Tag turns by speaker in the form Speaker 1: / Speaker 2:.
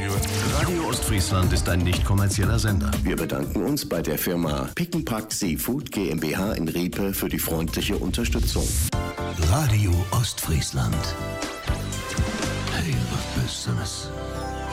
Speaker 1: gebe.
Speaker 2: Radio Ostfriesland ist ein nicht kommerzieller Sender.
Speaker 3: Wir bedanken uns bei der Firma Pick-n-Pack Seafood GmbH in Riepe für die freundliche Unterstützung.
Speaker 2: Radio Ostfriesland. Hey, was Besseres.